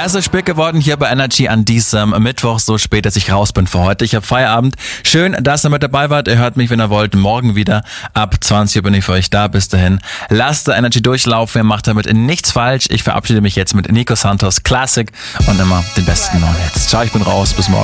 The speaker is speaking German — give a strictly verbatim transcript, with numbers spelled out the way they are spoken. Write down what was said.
Es ist spät geworden hier bei Energy an diesem Mittwoch, so spät, dass ich raus bin für heute. Ich habe Feierabend. Schön, dass ihr mit dabei wart. Ihr hört mich, wenn ihr wollt, morgen wieder. Ab zwanzig Uhr bin ich für euch da. Bis dahin, lasst der Energy durchlaufen. Ihr macht damit nichts falsch. Ich verabschiede mich jetzt mit Nico Santos Classic und immer den besten neuen Hits. Ciao, ich bin raus. Bis morgen.